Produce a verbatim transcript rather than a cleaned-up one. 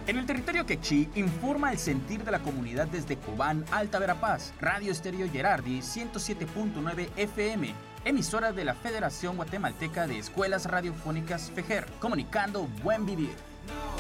En el territorio quechí informa el sentir de la comunidad desde Cobán, Alta Verapaz, Radio Estéreo Gerardi ciento siete punto nueve F M, emisora de la Federación Guatemalteca de Escuelas Radiofónicas FEGER, comunicando buen vivir.